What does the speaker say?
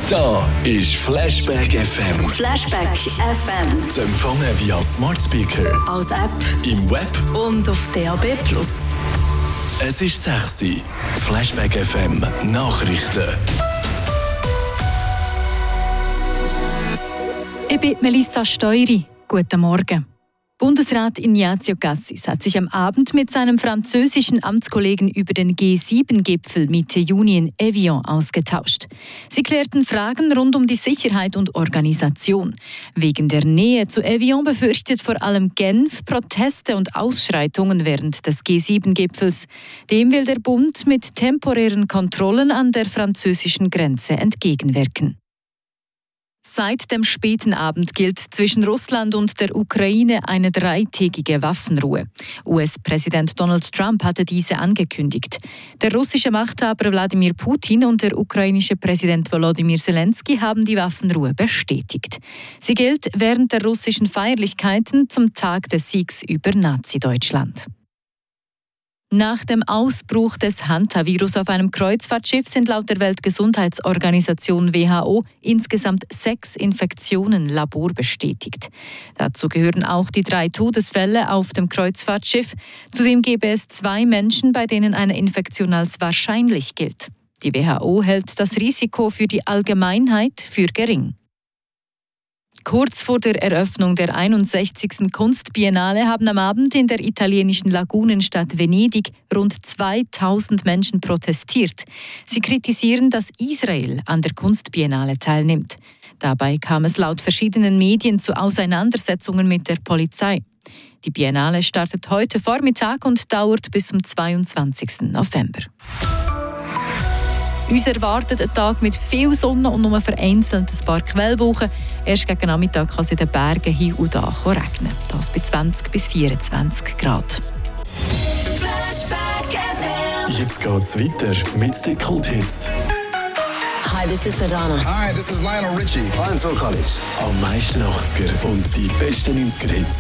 Da ist Flashback FM. Flashback FM. Zu empfangen via Smart Speaker, Als App im Web. und auf DAB+. Es ist 6 Uhr. Flashback FM Nachrichten. Ich bin Melissa Steury. Guten Morgen. Bundesrat Ignazio Cassis hat sich am Abend mit seinem französischen Amtskollegen über den G7-Gipfel Mitte Juni in Evian ausgetauscht. Sie klärten Fragen rund um die Sicherheit und Organisation. Wegen der Nähe zu Evian befürchtet vor allem Genf Proteste und Ausschreitungen während des G7-Gipfels. Dem will der Bund mit temporären Kontrollen an der französischen Grenze entgegenwirken. Seit dem späten Abend gilt zwischen Russland und der Ukraine eine 3-tägige Waffenruhe. US-Präsident Donald Trump hatte diese angekündigt. Der russische Machthaber Wladimir Putin und der ukrainische Präsident Volodymyr Zelensky haben die Waffenruhe bestätigt. Sie gilt während der russischen Feierlichkeiten zum Tag des Siegs über Nazi-Deutschland. Nach dem Ausbruch des Hantavirus auf einem Kreuzfahrtschiff sind laut der Weltgesundheitsorganisation WHO insgesamt 6 Infektionen laborbestätigt. Dazu gehören auch die 3 Todesfälle auf dem Kreuzfahrtschiff. Zudem gäbe es 2 Menschen, bei denen eine Infektion als wahrscheinlich gilt. Die WHO hält das Risiko für die Allgemeinheit für gering. Kurz vor der Eröffnung der 61. Kunstbiennale haben am Abend in der italienischen Lagunenstadt Venedig rund 2000 Menschen protestiert. Sie kritisieren, dass Israel an der Kunstbiennale teilnimmt. Dabei kam es laut verschiedenen Medien zu Auseinandersetzungen mit der Polizei. Die Biennale startet heute Vormittag und dauert bis zum 22. November. Uns erwartet ein Tag mit viel Sonne und nur vereinzelt ein paar Quellwolken. Erst gegen Nachmittag kann es in den Bergen hier und da regnen. Das bei 20 bis 24 Grad. Jetzt geht's weiter mit den Kulthits. Hi, this is Madonna. Hi, this is Lionel Richie. I'm Phil Collins. Am meisten 80er und die besten 90er-Hits.